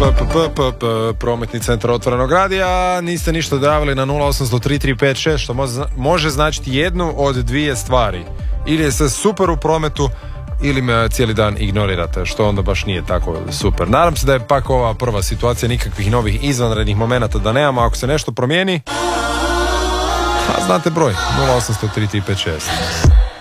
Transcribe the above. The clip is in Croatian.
Prometni centar Otvorenog radija. Niste ništa dojavili na 0800-3356, što može značiti jednu od dvije stvari. Ili je sve super u prometu, ili me cijeli dan ignorirate, što onda baš nije tako super. Nadam se da je pak ova prva situacija, nikakvih novih izvanrednih momenata da nemamo. Ako se nešto promijeni, znate broj 0800-3356.